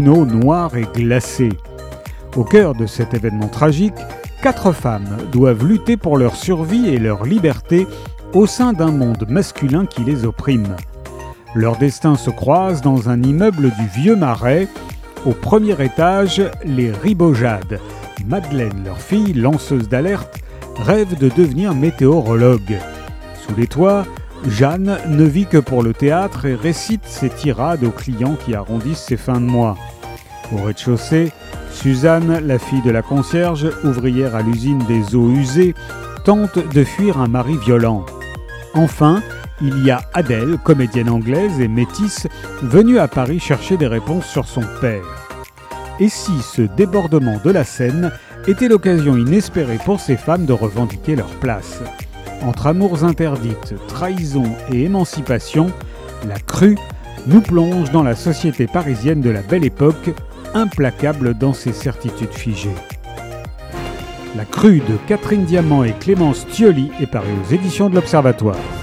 Eau noire et glacée. Au cœur de cet événement tragique, 4 femmes doivent lutter pour leur survie et leur liberté au sein d'un monde masculin qui les opprime. Leurs destins se croisent dans un immeuble du Vieux Marais. Au premier étage, les Ribojades. Madeleine, leur fille, lanceuse d'alerte, rêve de devenir météorologue. Sous les toits, Jeanne ne vit que pour le théâtre et récite ses tirades aux clients qui arrondissent ses fins de mois. Au rez-de-chaussée, Suzanne, la fille de la concierge, ouvrière à l'usine des eaux usées, tente de fuir un mari violent. Enfin, il y a Adèle, comédienne anglaise et métisse, venue à Paris chercher des réponses sur son père. Et si ce débordement de la scène était l'occasion inespérée pour ces femmes de revendiquer leur place ? Entre amours interdites, trahison et émancipation, la Crue nous plonge dans la société parisienne de la Belle Époque, implacable dans ses certitudes figées. La Crue de Catherine Diamant et Clémence Thiolly est parue aux éditions de l'Observatoire.